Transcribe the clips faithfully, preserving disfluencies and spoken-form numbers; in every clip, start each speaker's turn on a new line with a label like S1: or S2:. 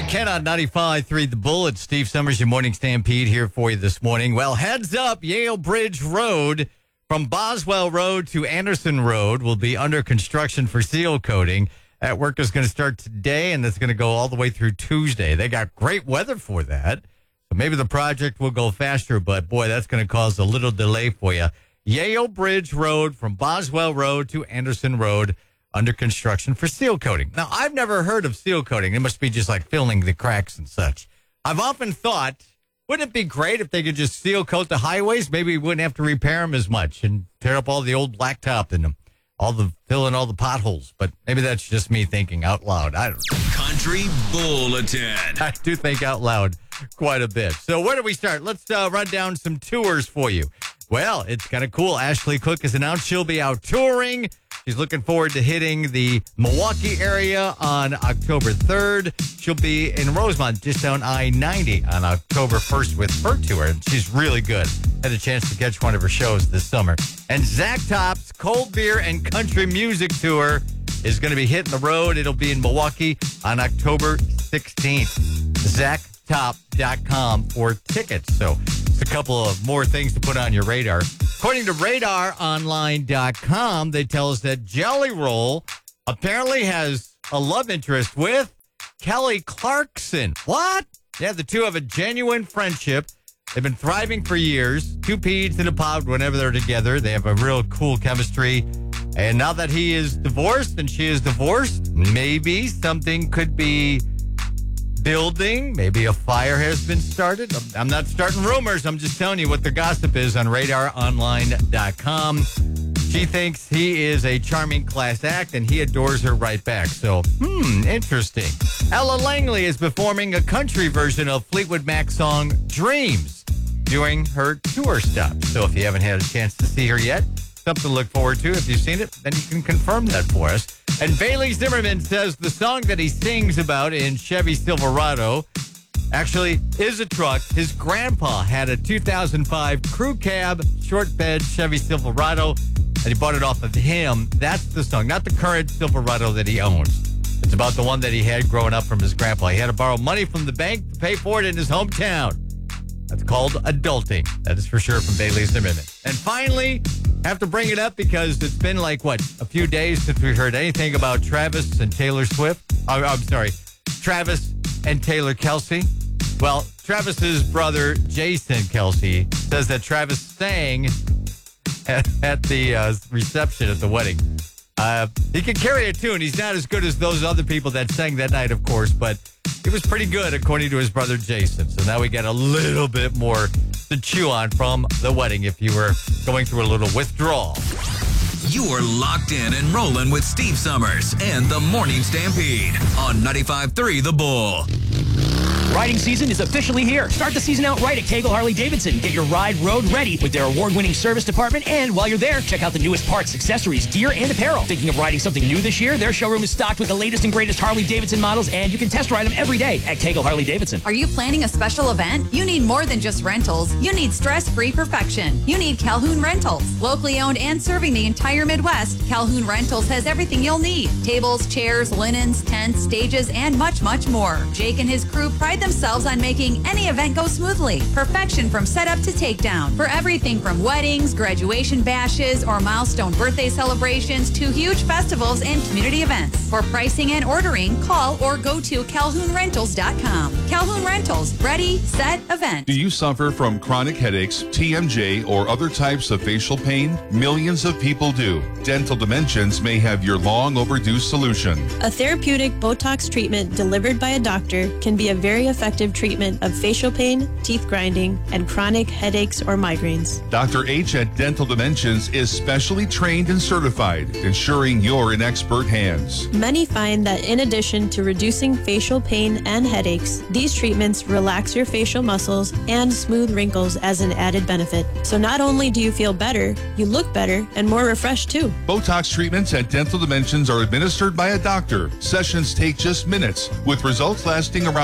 S1: and Ken on ninety-five point three The Bull. It's Steve Summers, your morning stampede here for you this morning. Well, heads up, Yale Bridge Road from Boswell Road to Anderson Road will be under construction for seal coating. That work is going to start today, and it's going to go all the way through Tuesday. They got great weather for that. So maybe the project will go faster, but boy, that's going to cause a little delay for you. Yale Bridge Road from Boswell Road to Anderson Road under construction for seal coating. Now, I've never heard of seal coating. It must be just like filling the cracks and such. I've often thought, wouldn't it be great if they could just seal coat the highways? Maybe we wouldn't have to repair them as much and tear up all the old blacktop in them, all the fill in all the potholes. But maybe that's just me thinking out loud. I don't know.
S2: Country Bulletin.
S1: I do think out loud quite a bit. So where do we start? Let's uh, run down some tours for you. Well, it's kind of cool. Ashley Cook has announced she'll be out touring. She's looking forward to hitting the Milwaukee area on October third. She'll be in Rosemont, just down I ninety on October first with her tour. And she's really good. Had a chance to catch one of her shows this summer. And Zach Top's Cold Beer and Country Music Tour is going to be hitting the road. It'll be in Milwaukee on October sixteenth. Zach top dot com for tickets. So it's a couple of more things to put on your radar. According to radar online dot com, they tell us that Jelly Roll apparently has a love interest with Kelly Clarkson. What? Yeah, the two have a genuine friendship. They've been thriving for years. Two peas in a pod whenever they're together. They have a real cool chemistry. And now that he is divorced and she is divorced, maybe something could be building. Maybe a fire has been started. I'm not starting rumors. I'm just telling you what the gossip is on radar online dot com. She thinks he is a charming class act, and he adores her right back. So, hmm, interesting. Ella Langley is performing a country version of Fleetwood Mac's song Dreams during her tour stop. So if you haven't had a chance to see her yet, something to look forward to. If you've seen it, then you can confirm that for us. And Bailey Zimmerman says the song that he sings about in Chevy Silverado actually is a truck. His grandpa had a two thousand five crew cab short bed Chevy Silverado, and he bought it off of him. That's the song, not the current Silverado that he owns. It's about the one that he had growing up from his grandpa. He had to borrow money from the bank to pay for it in his hometown. That's called adulting. That is for sure from Bailey Zimmerman. And finally, have to bring it up because it's been like, what, a few days since we heard anything about Travis and Taylor Swift. Oh, I'm sorry, Travis and Taylor Kelsey. Well, Travis's brother, Jason Kelsey, says that Travis sang at, at the uh, reception at the wedding. Uh, he can carry a tune. He's not as good as those other people that sang that night, of course, but it was pretty good, according to his brother Jason. So now we got a little bit more to chew on from the wedding if you were going through a little withdrawal.
S2: You are locked in and rolling with Steve Summers and the Morning Stampede on ninety-five point three The Bull.
S3: Riding season is officially here. Start the season out right at Cagle Harley-Davidson. Get your ride road ready with their award-winning service department. And while you're there, check out the newest parts, accessories, gear, and apparel. Thinking of riding something new this year? Their showroom is stocked with the latest and greatest Harley-Davidson models, and you can test ride them every day at Cagle Harley-Davidson.
S4: Are you planning a special event? You need more than just rentals. You need stress-free perfection. You need Calhoun Rentals. Locally owned and serving the entire Midwest, Calhoun Rentals has everything you'll need. Tables, chairs, linens, tents, stages, and much, much more. Jake and his crew pride themselves on making any event go smoothly. Perfection from setup to takedown. For everything from weddings, graduation bashes, or milestone birthday celebrations to huge festivals and community events. For pricing and ordering, call or go to calhoun rentals dot com. Calhoun Rentals. Ready, set, event.
S5: Do you suffer from chronic headaches, T M J, or other types of facial pain? Millions of people do. Dental Dimensions may have your long overdue solution.
S6: A therapeutic Botox treatment delivered by a doctor can be a very effective treatment of facial pain, teeth grinding, and chronic headaches or migraines.
S5: Doctor H at Dental Dimensions is specially trained and certified, ensuring you're in expert hands.
S6: Many find that in addition to reducing facial pain and headaches, these treatments relax your facial muscles and smooth wrinkles as an added benefit. So not only do you feel better, you look better and more refreshed too.
S5: Botox treatments at Dental Dimensions are administered by a doctor. Sessions take just minutes, with results lasting around three months.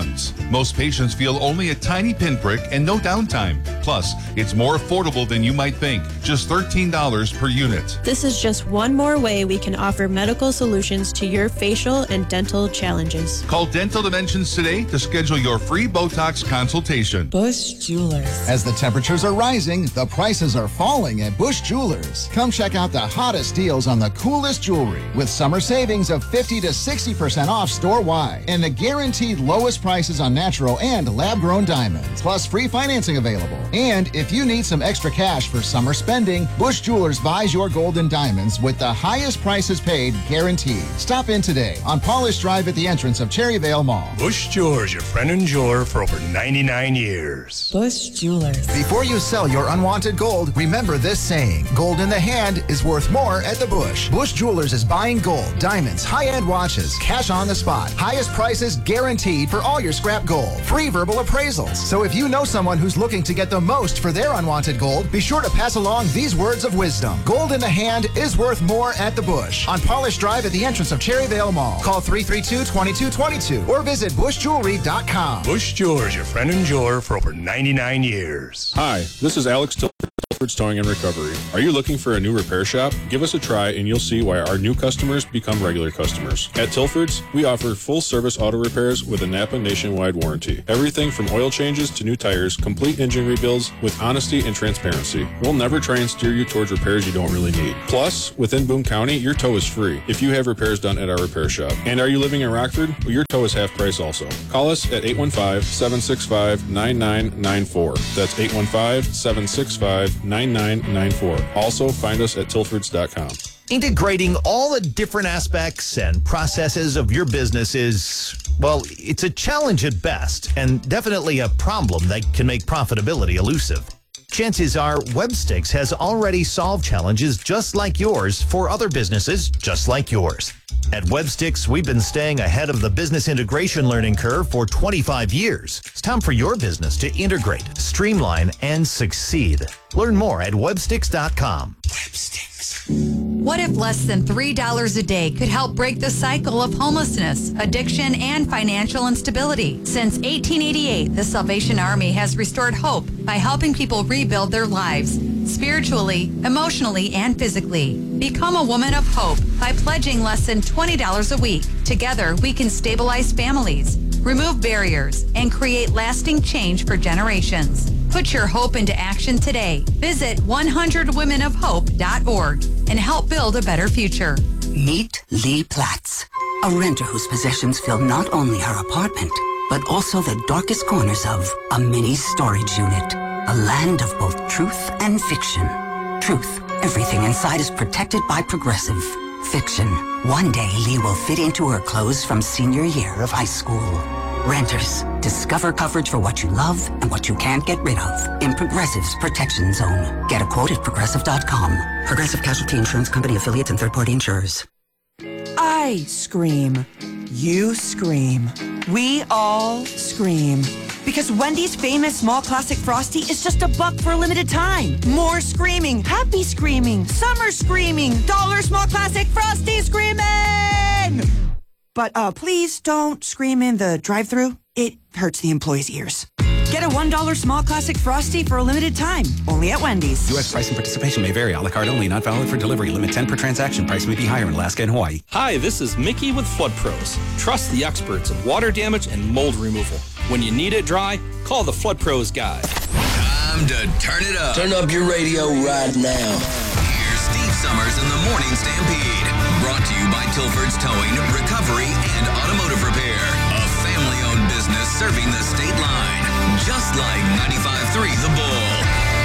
S5: runs. Most patients feel only a tiny pinprick and no downtime. Plus, it's more affordable than you might think, just thirteen dollars per unit.
S6: This is just one more way we can offer medical solutions to your facial and dental challenges.
S5: Call Dental Dimensions today to schedule your free Botox consultation.
S7: Bush Jewelers.
S8: As the temperatures are rising, the prices are falling at Bush Jewelers. Come check out the hottest deals on the coolest jewelry with summer savings of fifty to sixty percent off store-wide and the guaranteed lowest prices on natural and lab-grown diamonds, plus free financing available. And if you need some extra cash for summer spending, Bush Jewelers buys your gold and diamonds with the highest prices paid guaranteed. Stop in today on Polish Drive at the entrance of Cherryvale Mall.
S9: Bush Jewelers, your friend and jeweler for over ninety-nine years.
S7: Bush Jewelers.
S8: Before you sell your unwanted gold, remember this saying: gold in the hand is worth more at the Bush. Bush Jewelers is buying gold, diamonds, high-end watches, cash on the spot. Highest prices guaranteed for all your scrap gold. Free verbal appraisals. So if you know someone who's looking to get the most for their unwanted gold, be sure to pass along these words of wisdom. Gold in the hand is worth more at the Bush. On Polish Drive at the entrance of Cherryvale Mall. Call three three two, two two two two or visit bush jewelry dot com.
S9: Bush Jewelers, your friend and jeweler for over ninety-nine years.
S10: Hi, this is Alex Tilford's Towing and Recovery. Are you looking for a new repair shop? Give us a try and you'll see why our new customers become regular customers. At Tilford's, we offer full-service auto repairs with a Napa nationwide warranty. Everything from oil changes to new tires, complete engine rebuilds with honesty and transparency. We'll never try and steer you towards repairs you don't really need. Plus, within Boone County, your tow is free if you have repairs done at our repair shop. And are you living in Rockford? Well, your tow is half price also. Call us at eight one five, seven six five, nine nine nine four. That's eight one five, seven six five, nine nine nine four. Also, find us at tilfords dot com.
S11: Integrating all the different aspects and processes of your business is, well, it's a challenge at best and definitely a problem that can make profitability elusive. Chances are Webstix has already solved challenges just like yours for other businesses just like yours. At Webstix, we've been staying ahead of the business integration learning curve for twenty-five years. It's time for your business to integrate, streamline, and succeed. Learn more at webstix dot com.
S4: Webstix. What if less than three dollars a day could help break the cycle of homelessness, addiction, and financial instability? Since eighteen eighty-eight, the Salvation Army has restored hope by helping people rebuild their lives, spiritually, emotionally, and physically. Become a woman of hope by pledging less than twenty dollars a week. Together, we can stabilize families, remove barriers, and create lasting change for generations. Put your hope into action today. Visit one hundred women of hope dot org and help build a better future.
S12: Meet Lee Platts, a renter whose possessions fill not only her apartment, but also the darkest corners of a mini storage unit. A land of both truth and fiction. Truth, everything inside is protected by Progressive. Fiction, one day Lee will fit into her clothes from senior year of high school. Renters, discover coverage for what you love and what you can't get rid of in Progressive's Protection Zone. Get a quote at progressive dot com. Progressive Casualty Insurance Company affiliates and third-party insurers.
S7: I scream. You scream. We all scream. Because Wendy's famous small classic Frosty is just a buck for a limited time. More screaming, happy screaming, summer screaming, dollar small classic Frosty screaming! But uh, please don't scream in the drive-thru. It hurts the employees' ears. Get a one dollar small classic Frosty for a limited time. Only at Wendy's.
S13: U S price and participation may vary. A la carte only. Not valid for delivery. Limit ten per transaction. Price may be higher in Alaska and Hawaii.
S14: Hi, this is Mickey with Flood Pros. Trust the experts in water damage and mold removal. When you need it dry, call the Flood Pros guy.
S2: Time to turn it up.
S15: Turn up your radio right now.
S2: Here's Steve Summers in the Morning Stampede. Brought to you by Tilford's Towing, Recovery, and Auto